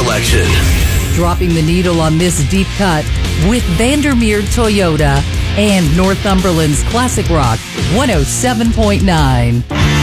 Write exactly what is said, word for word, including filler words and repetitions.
selection. Dropping the needle on this deep cut with Vandermeer Toyota and Northumberland's Classic Rock one oh seven point nine.